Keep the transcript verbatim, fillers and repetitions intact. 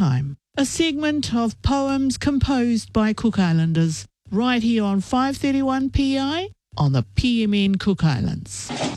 Time, a segment of poems composed by Cook Islanders, right here on five thirty-one P I on the P M N Cook Islands.